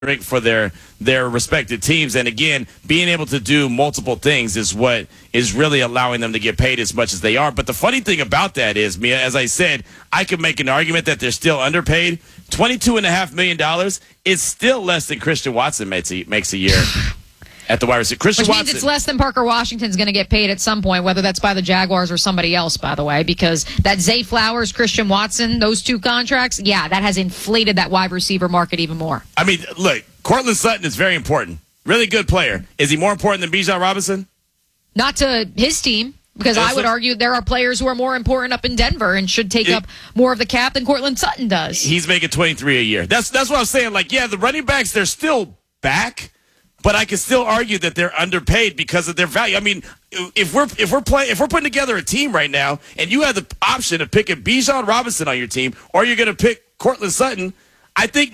for their respective teams. And again, being able to do multiple things is what is really allowing them to get paid as much as they are. But the funny thing about that is, Mia, as I said, I could make an argument that they're still underpaid. $22.5 million is still less than Christian Watson makes a year. At the wide receiver. Christian Which means Watson. It's less than Parker Washington's going to get paid at some point, whether that's by the Jaguars or somebody else, by the way, because that Zay Flowers, Christian Watson, those two contracts, yeah, that has inflated that wide receiver market even more. I mean, look, Courtland Sutton is very important. Really good player. Is he more important than Bijan Robinson? Not to his team, because I would argue there are players who are more important up in Denver and should take up more of the cap than Courtland Sutton does. He's making $23 a year. That's what I'm saying. Like, yeah, the running backs, they're still back. But I can still argue that they're underpaid because of their value. I mean, if we're putting together a team right now, and you have the option of picking Bijan Robinson on your team, or you're going to pick Courtland Sutton, I think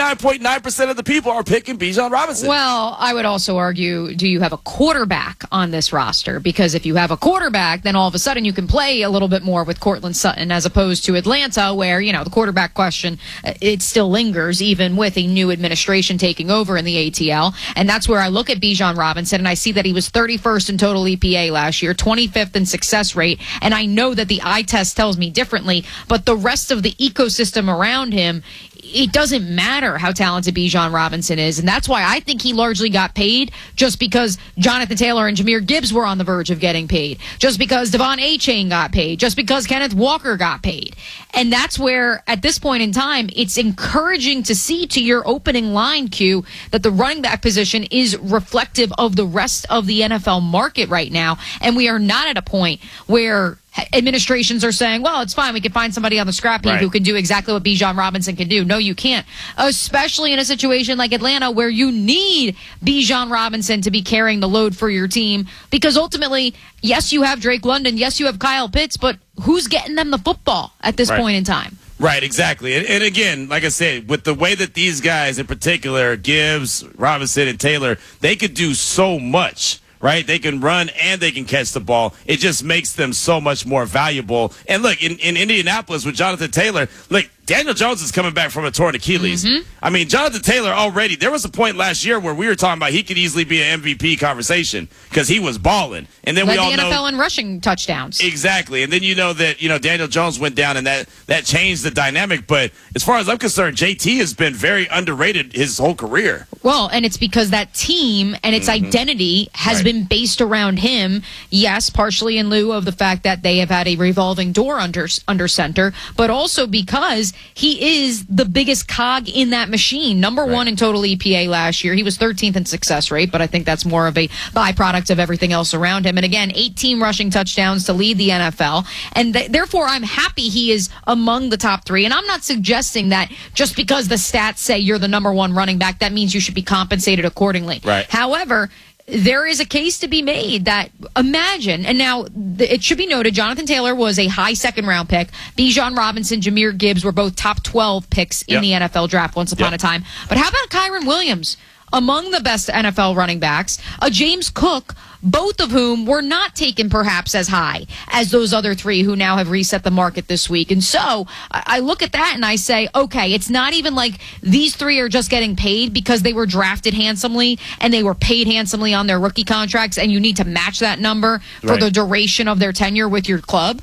99.9% of the people are picking Bijan Robinson. Well, I would also argue, do you have a quarterback on this roster? Because if you have a quarterback, then all of a sudden you can play a little bit more with Courtland Sutton as opposed to Atlanta, where, you know, the quarterback question, it still lingers even with a new administration taking over in the ATL. And that's where I look at Bijan Robinson, and I see that he was 31st in total EPA last year, 25th in success rate. And I know that the eye test tells me differently, but the rest of the ecosystem around him, it doesn't matter how talented Bijan Robinson is. And that's why I think he largely got paid just because Jonathan Taylor and Jahmyr Gibbs were on the verge of getting paid, just because Devon Achane got paid, just because Kenneth Walker got paid. And that's where, at this point in time, it's encouraging to see, to your opening line, Q, that the running back position is reflective of the rest of the NFL market right now. And we are not at a point where administrations are saying, well, it's fine, we can find somebody on the scrap heap who can do exactly what Bijan Robinson can do. No, you can't. Especially in a situation like Atlanta where you need Bijan Robinson to be carrying the load for your team, because ultimately, yes, you have Drake London, yes, you have Kyle Pitts, but who's getting them the football at this point in time? Right, exactly. And again, like I said, with the way that these guys in particular, Gibbs, Robinson, and Taylor, they could do so much. Right? They can run and they can catch the ball. It just makes them so much more valuable. And look, in Indianapolis with Jonathan Taylor, look, Daniel Jones is coming back from a torn Achilles. Mm-hmm. I mean, Jonathan Taylor already, there was a point last year where we were talking about he could easily be an MVP conversation because he was balling. And then led we all the know NFL in rushing touchdowns. Exactly. And then you know that, Daniel Jones went down and that changed the dynamic. But as far as I'm concerned, JT has been very underrated his whole career. Well, and it's because that team and its identity has been based around him. Yes, partially in lieu of the fact that they have had a revolving door under center, but also because he is the biggest cog in that machine. Number one in total EPA last year. He was 13th in success rate, but I think that's more of a byproduct of everything else around him. And again, 18 rushing touchdowns to lead the NFL. And therefore, I'm happy he is among the top three. And I'm not suggesting that just because the stats say you're the number one running back, that means you should be compensated accordingly. Right. However, there is a case to be made that, imagine, and now it should be noted, Jonathan Taylor was a high second-round pick. Bijan Robinson, Jahmyr Gibbs were both top 12 picks in the NFL draft once upon a time. But how about Kyren Williams, among the best NFL running backs, a James Cook, both of whom were not taken perhaps as high as those other three who now have reset the market this week. And so I look at that and I say, okay, it's not even like these three are just getting paid because they were drafted handsomely and they were paid handsomely on their rookie contracts, and you need to match that number for the duration of their tenure with your club.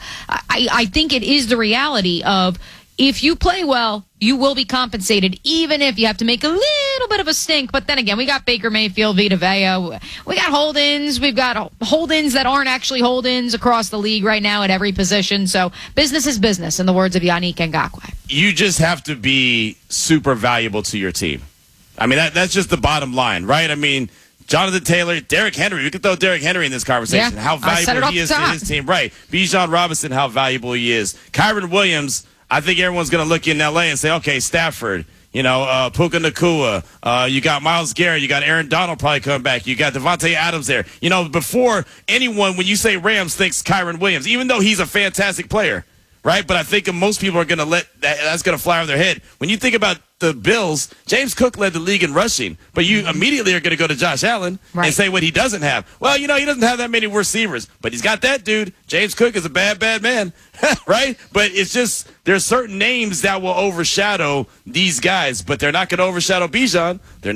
I think it is the reality of, if you play well, you will be compensated, even if you have to make a little bit of a stink. But then again, we got Baker Mayfield, Vita Vea. We got hold-ins. We've got hold-ins that aren't actually hold-ins across the league right now at every position. So business is business, in the words of Yannick Ngakoue. You just have to be super valuable to your team. I mean, that's just the bottom line, right? I mean, Jonathan Taylor, Derrick Henry. We could throw Derrick Henry in this conversation. Yeah, how valuable he is to his team. Right. Bijan Robinson, how valuable he is. Kyren Williams, I think everyone's going to look in L.A. and say, okay, Stafford, Puka Nacua, you got Myles Garrett, you got Aaron Donald probably coming back, you got Devontae Adams there. Before anyone, when you say Rams, thinks Kyren Williams, even though he's a fantastic player, right? But I think most people are going to that's going to fly over their head. When you think about the Bills, James Cook led the league in rushing, but you immediately are going to go to Josh Allen and say what he doesn't have. Well, he doesn't have that many receivers, but he's got that dude. James Cook is a bad man, right? But it's just there's certain names that will overshadow these guys, but they're not going to overshadow Bijan. They're